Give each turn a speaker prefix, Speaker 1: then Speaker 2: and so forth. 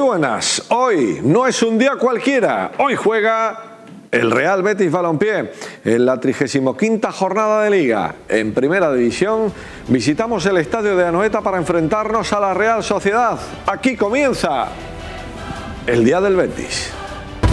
Speaker 1: buenas. Hoy no es un día cualquiera. Hoy juega el Real Betis Balompié en la 35ª jornada de Liga. En Primera División visitamos el estadio de Anoeta para enfrentarnos a la Real Sociedad. Aquí comienza el Día del Betis.